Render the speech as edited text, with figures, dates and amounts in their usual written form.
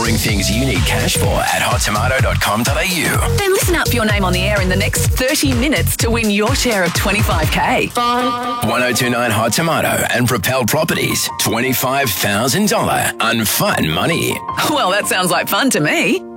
scoring things you need cash for at hottomato.com.au. Then listen up for your name on the air in the next 30 minutes to win your share of $25K. 1029 Hot Tomato and Propel Properties $25,000 unfun money. Well, that sounds like fun to me.